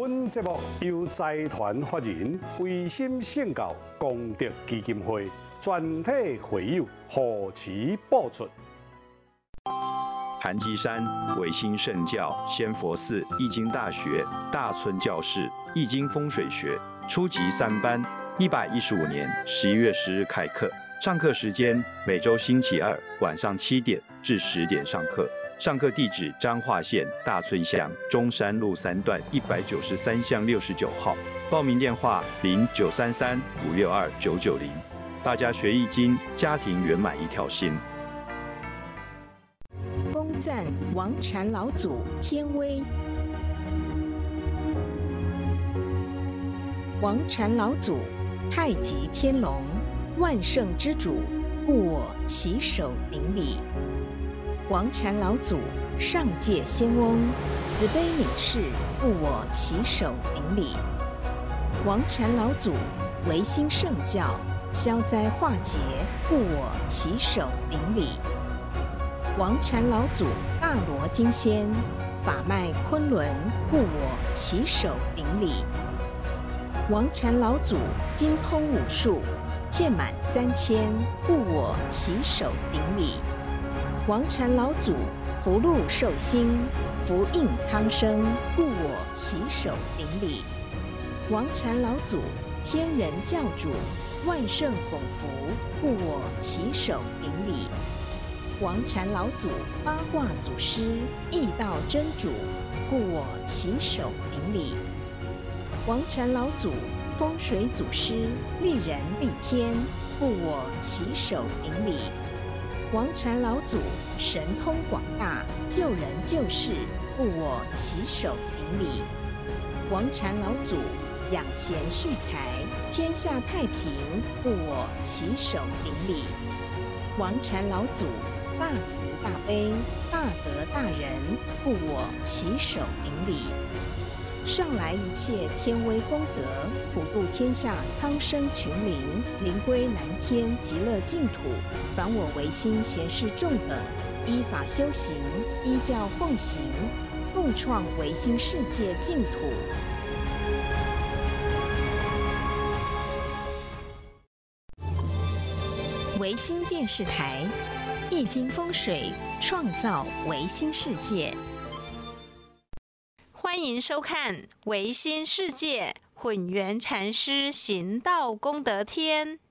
本节目由财团法人维新圣教功德基金会全体会友护持播出。 盘基山维新圣教仙佛寺易经大学大村教室易经风水学初级3班，115年11月10日开课。上课时间每周星期二晚上7点至10点上课。上课地址：彰化县大村乡中山路3段193巷69号。报名电话：0933562990。大家学易经，家庭圆满一条心。 恭赞王禅老祖天威。王禅老祖，太极天龙，万圣之主，故我起手顶礼。王禅老祖，上界仙翁，慈悲悯世，故我起手顶礼。王禅老祖，维新圣教，消灾化解，故我起手顶礼。王禅老祖，大罗金仙，法脉昆仑，故我起手顶礼。王禅老祖，精通武术，遍满3000，故我起手顶礼。王禅老祖，福禄寿星，福应苍生，故我起手顶礼。王禅老祖，天人教主，万圣拱福，故我起手顶礼。王禅老祖，八卦祖师，易道真主，故我起手顶礼。王禅老祖，风水祖师，利人利天，故我起手顶礼。王禅老祖，神通广大，救人救世，故我起手顶礼。王禅老祖，养贤蓄财，天下太平，故我起手顶礼。王禅老祖，大慈大悲，大德大仁，故我起手顶礼。上来一切天威功德，普度天下苍生群灵，灵归南天极乐净土。凡我维新贤士众等，依法修行，依教奉行，共创维新世界净土。维新电视台，易经风水，创造维新世界。 欢迎收看《维新世界混元禅师行道功德篇》。